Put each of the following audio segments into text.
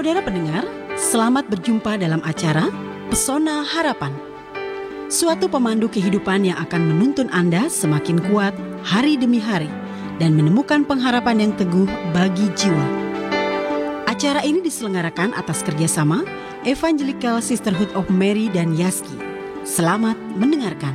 Saudara pendengar, selamat berjumpa dalam acara Pesona Harapan. Suatu pemandu kehidupan yang akan menuntun Anda semakin kuat hari demi hari dan menemukan pengharapan yang teguh bagi jiwa. Acara ini diselenggarakan atas kerjasama Evangelical Sisterhood of Mary dan Yaski. Selamat mendengarkan.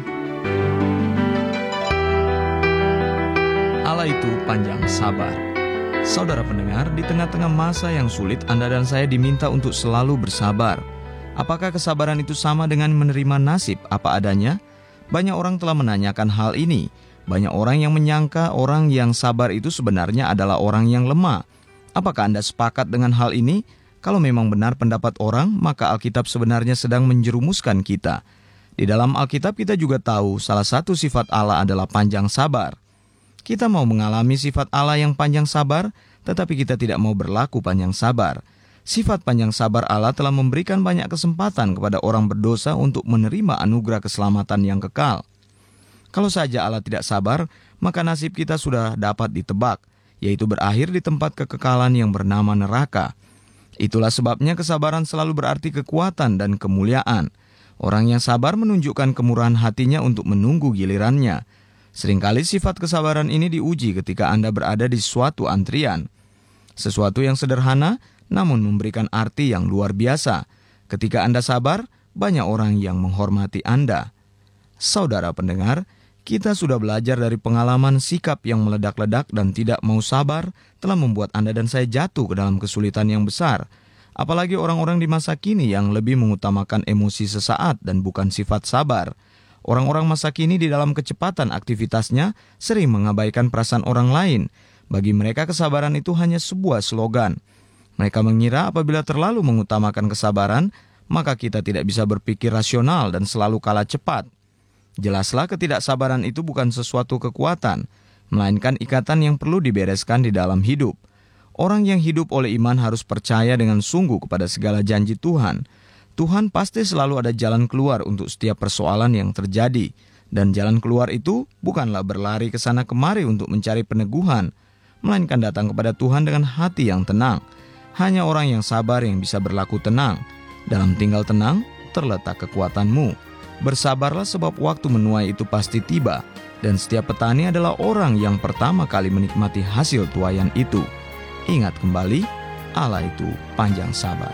Allah itu panjang sabar. Saudara pendengar, di tengah-tengah masa yang sulit, Anda dan saya diminta untuk selalu bersabar. Apakah kesabaran itu sama dengan menerima nasib apa adanya? Banyak orang telah menanyakan hal ini. Banyak orang yang menyangka orang yang sabar itu sebenarnya adalah orang yang lemah. Apakah Anda sepakat dengan hal ini? Kalau memang benar pendapat orang, maka Alkitab sebenarnya sedang menjerumuskan kita. Di dalam Alkitab kita juga tahu salah satu sifat Allah adalah panjang sabar. Kita mau mengalami sifat Allah yang panjang sabar, tetapi kita tidak mau berlaku panjang sabar. Sifat panjang sabar Allah telah memberikan banyak kesempatan kepada orang berdosa untuk menerima anugerah keselamatan yang kekal. Kalau saja Allah tidak sabar, maka nasib kita sudah dapat ditebak, yaitu berakhir di tempat kekekalan yang bernama neraka. Itulah sebabnya kesabaran selalu berarti kekuatan dan kemuliaan. Orang yang sabar menunjukkan kemurahan hatinya untuk menunggu gilirannya. Seringkali sifat kesabaran ini diuji ketika Anda berada di suatu antrian. Sesuatu yang sederhana, namun memberikan arti yang luar biasa. Ketika Anda sabar, banyak orang yang menghormati Anda. Saudara pendengar, kita sudah belajar dari pengalaman sikap yang meledak-ledak dan tidak mau sabar telah membuat Anda dan saya jatuh ke dalam kesulitan yang besar. Apalagi orang-orang di masa kini yang lebih mengutamakan emosi sesaat dan bukan sifat sabar. Orang-orang masa kini di dalam kecepatan aktivitasnya sering mengabaikan perasaan orang lain. Bagi mereka kesabaran itu hanya sebuah slogan. Mereka mengira apabila terlalu mengutamakan kesabaran, maka kita tidak bisa berpikir rasional dan selalu kalah cepat. Jelaslah ketidaksabaran itu bukan sesuatu kekuatan, melainkan ikatan yang perlu dibereskan di dalam hidup. Orang yang hidup oleh iman harus percaya dengan sungguh kepada segala janji Tuhan. Tuhan pasti selalu ada jalan keluar untuk setiap persoalan yang terjadi. Dan jalan keluar itu bukanlah berlari ke sana kemari untuk mencari peneguhan, melainkan datang kepada Tuhan dengan hati yang tenang. Hanya orang yang sabar yang bisa berlaku tenang. Dalam tinggal tenang terletak kekuatanmu. Bersabarlah sebab waktu menuai itu pasti tiba. Dan setiap petani adalah orang yang pertama kali menikmati hasil tuaian itu. Ingat kembali, Allah itu panjang sabar.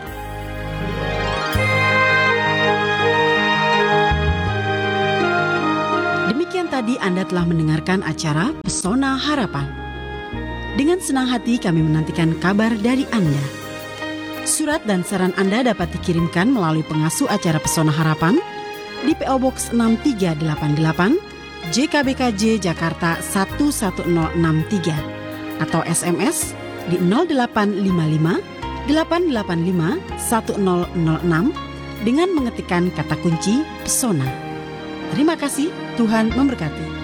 Demikian tadi Anda telah mendengarkan acara Pesona Harapan. Dengan senang hati kami menantikan kabar dari Anda. Surat dan saran Anda dapat dikirimkan melalui pengasuh acara Pesona Harapan di PO Box 6388 JKBKJ Jakarta 11063 atau SMS di 0855 885 1006 dengan mengetikkan kata kunci Pesona. Terima kasih, Tuhan memberkati.